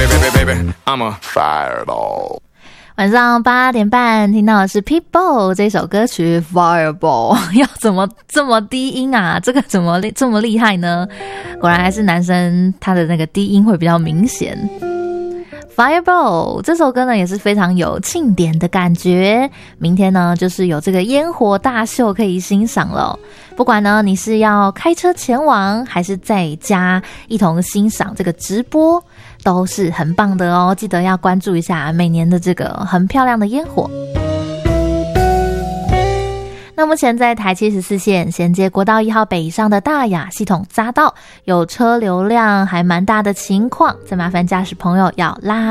I'm a fireball。 晚上8点半听到的是 Pitbull 这首歌曲 Fireball。 要怎么这么低音啊？这个怎么这么厉害呢？果然还是男生他的那个低音会比较明显。Fireball 这首歌呢也是非常有庆典的感觉，明天呢就是有这个烟火大秀可以欣赏了。不管呢你是要开车前往还是在家一同欣赏这个直播，都是很棒的哦，记得要关注一下每年的这个很漂亮的烟火。那目前在台74线衔接国道1号北上的大雅系统匝道有车流量还蛮大的情况，再麻烦驾驶朋友要拉